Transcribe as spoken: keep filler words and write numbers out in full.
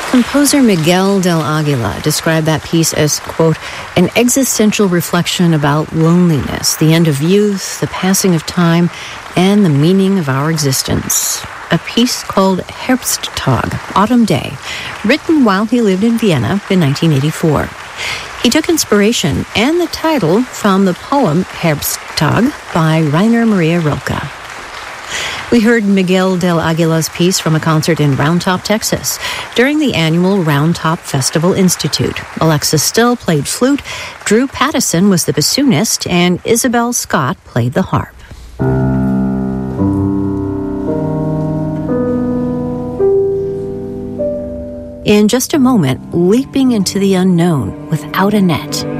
Composer Miguel del Aguila described that piece as, quote, an existential reflection about loneliness, the end of youth, the passing of time, and the meaning of our existence. A piece called Herbsttag, Autumn Day, written while he lived in Vienna in nineteen eighty-four. He took inspiration and the title from the poem Herbsttag by Rainer Maria Rilke. We heard Miguel del Aguila's piece from a concert in Round Top, Texas, during the annual Round Top Festival Institute. Alexis Still played flute, Drew Pattison was the bassoonist, and Isabel Scott played the harp. In just a moment, leaping into the unknown without a net.